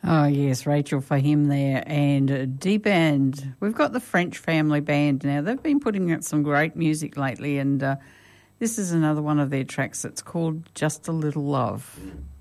Oh, yes, Rachel Fahim there and D-Band. We've got the French Family Band now. They've been putting out some great music lately, and this is another one of their tracks. It's called Just a Little Love.